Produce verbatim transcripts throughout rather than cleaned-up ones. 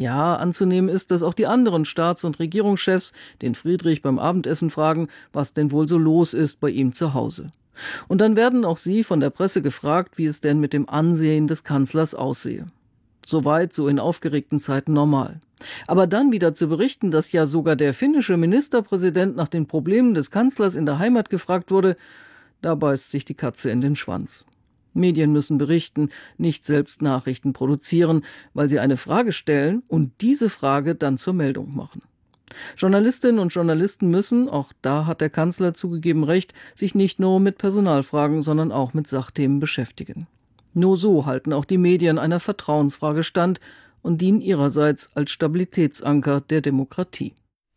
Ja, anzunehmen ist, dass auch die anderen Staats- und Regierungschefs den Friedrich beim Abendessen fragen, was denn wohl so los ist bei ihm zu Hause. Und dann werden auch sie von der Presse gefragt, wie es denn mit dem Ansehen des Kanzlers aussehe. Soweit so in aufgeregten Zeiten normal. Aber dann wieder zu berichten, dass ja sogar der finnische Ministerpräsident nach den Problemen des Kanzlers in der Heimat gefragt wurde, da beißt sich die Katze in den Schwanz. Medien müssen berichten, nicht selbst Nachrichten produzieren, weil sie eine Frage stellen und diese Frage dann zur Meldung machen. Journalistinnen und Journalisten müssen, auch da hat der Kanzler zugegeben recht, sich nicht nur mit Personalfragen, sondern auch mit Sachthemen beschäftigen. Nur so halten auch die Medien einer Vertrauensfrage stand und dienen ihrerseits als Stabilitätsanker der Demokratie.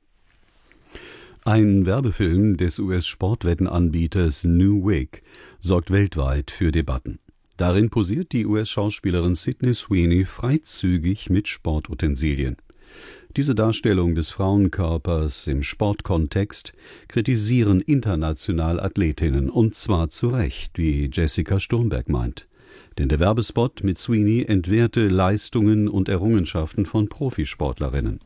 Ein Werbefilm des U S-Sportwettenanbieters Newegg sorgt weltweit für Debatten. Darin posiert die U S-Schauspielerin Sydney Sweeney freizügig mit Sportutensilien. Diese Darstellung des Frauenkörpers im Sportkontext kritisieren international Athletinnen, und zwar zu Recht, wie Jessica Sturmberg meint. Denn der Werbespot mit Sweeney entwehrte Leistungen und Errungenschaften von Profisportlerinnen.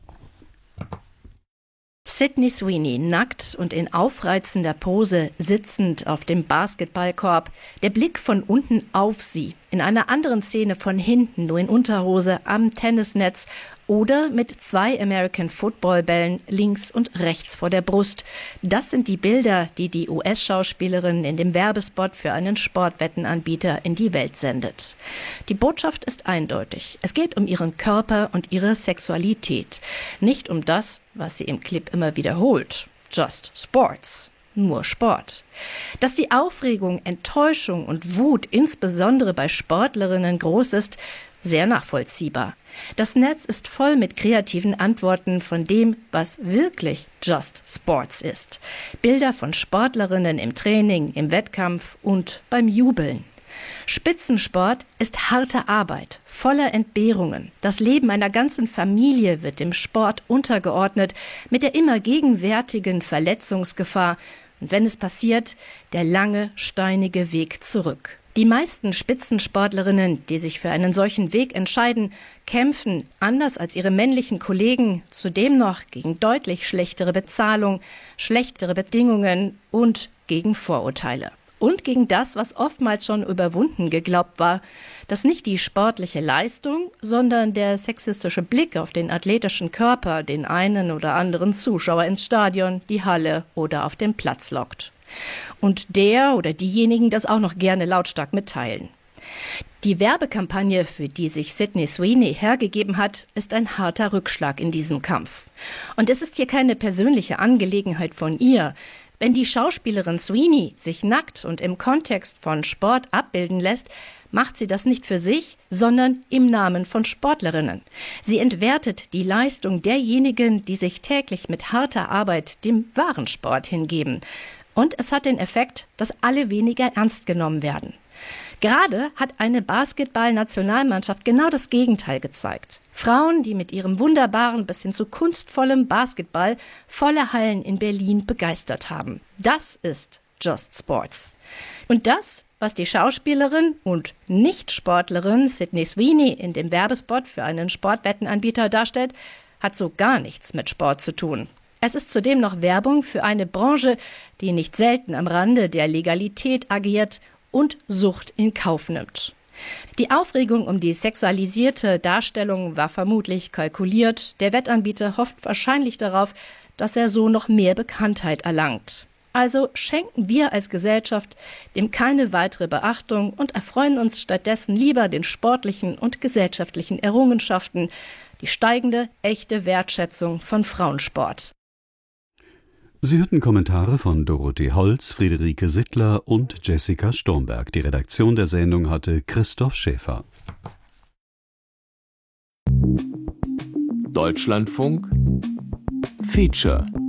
Sydney Sweeney, nackt und in aufreizender Pose, sitzend auf dem Basketballkorb. Der Blick von unten auf sie. In einer anderen Szene von hinten, nur in Unterhose, am Tennisnetz oder mit zwei American Football Bällen links und rechts vor der Brust. Das sind die Bilder, die die U S-Schauspielerin in dem Werbespot für einen Sportwettenanbieter in die Welt sendet. Die Botschaft ist eindeutig. Es geht um ihren Körper und ihre Sexualität. Nicht um das, was sie im Clip immer wiederholt. Just Sports. Nur Sport. Dass die Aufregung, Enttäuschung und Wut insbesondere bei Sportlerinnen groß ist, sehr nachvollziehbar. Das Netz ist voll mit kreativen Antworten von dem, was wirklich Just Sports ist. Bilder von Sportlerinnen im Training, im Wettkampf und beim Jubeln. Spitzensport ist harte Arbeit, voller Entbehrungen. Das Leben einer ganzen Familie wird dem Sport untergeordnet, mit der immer gegenwärtigen Verletzungsgefahr und wenn es passiert, der lange, steinige Weg zurück. Die meisten Spitzensportlerinnen, die sich für einen solchen Weg entscheiden, kämpfen, anders als ihre männlichen Kollegen, zudem noch gegen deutlich schlechtere Bezahlung, schlechtere Bedingungen und gegen Vorurteile. Und gegen das, was oftmals schon überwunden geglaubt war, dass nicht die sportliche Leistung, sondern der sexistische Blick auf den athletischen Körper den einen oder anderen Zuschauer ins Stadion, die Halle oder auf den Platz lockt. Und der oder diejenigen das auch noch gerne lautstark mitteilen. Die Werbekampagne, für die sich Sydney Sweeney hergegeben hat, ist ein harter Rückschlag in diesem Kampf. Und es ist hier keine persönliche Angelegenheit von ihr. Wenn die Schauspielerin Sweeney sich nackt und im Kontext von Sport abbilden lässt, macht sie das nicht für sich, sondern im Namen von Sportlerinnen. Sie entwertet die Leistung derjenigen, die sich täglich mit harter Arbeit dem wahren Sport hingeben. Und es hat den Effekt, dass alle weniger ernst genommen werden. Gerade hat eine Basketball-Nationalmannschaft genau das Gegenteil gezeigt. Frauen, die mit ihrem wunderbaren bis hin zu kunstvollem Basketball volle Hallen in Berlin begeistert haben. Das ist Just Sports. Und das, was die Schauspielerin und Nicht-Sportlerin Sydney Sweeney in dem Werbespot für einen Sportwettenanbieter darstellt, hat so gar nichts mit Sport zu tun. Es ist zudem noch Werbung für eine Branche, die nicht selten am Rande der Legalität agiert und Sucht in Kauf nimmt. Die Aufregung um die sexualisierte Darstellung war vermutlich kalkuliert. Der Wettanbieter hofft wahrscheinlich darauf, dass er so noch mehr Bekanntheit erlangt. Also schenken wir als Gesellschaft dem keine weitere Beachtung und erfreuen uns stattdessen lieber den sportlichen und gesellschaftlichen Errungenschaften, die steigende, echte Wertschätzung von Frauensport. Sie hörten Kommentare von Dorothee Holz, Friederike Sittler und Jessica Sturmberg. Die Redaktion der Sendung hatte Christoph Schäfer. Deutschlandfunk Feature